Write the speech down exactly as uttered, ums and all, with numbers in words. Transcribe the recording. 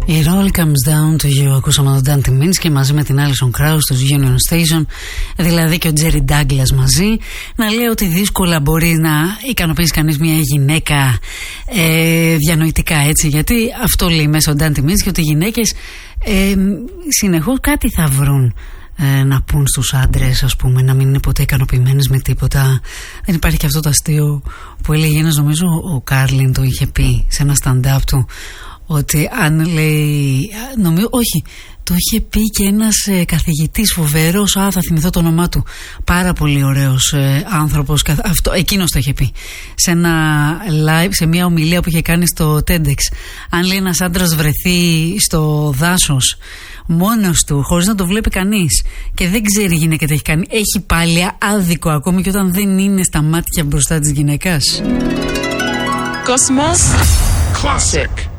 It all comes down to you. Ακούσαμε τον Dante Minsky μαζί με την Alison Krauss στο Union Station, δηλαδή και ο Jerry Douglas μαζί, να λέει ότι δύσκολα μπορεί να ικανοποιήσει κανείς μια γυναίκα ε, διανοητικά, έτσι, γιατί αυτό λέει μέσα ο Dante Minsky, ότι οι γυναίκες ε, συνεχώς κάτι θα βρουν ε, να πούν στους άντρες, ας πούμε, να μην είναι ποτέ ικανοποιημένες με τίποτα. Δεν υπάρχει και αυτό το αστείο που έλεγε ένας, νομίζω ο Κάρλιν το είχε πει σε ένα stand-up του, ότι αν λέει, νομίζω, όχι, το είχε πει και ένας ε, καθηγητής φοβερός, α, θα θυμηθώ το όνομά του, πάρα πολύ ωραίος ε, άνθρωπος, αυτό, εκείνος το είχε πει σε ένα live, σε μια ομιλία που είχε κάνει στο TEDx. Αν λέει ένας άντρας βρεθεί στο δάσος μόνος του, χωρίς να το βλέπει κανείς και δεν ξέρει η γυναίκα τι έχει κάνει, έχει πάλι άδικο, ακόμη και όταν δεν είναι στα μάτια μπροστά της γυναίκας. Cosmos Classic.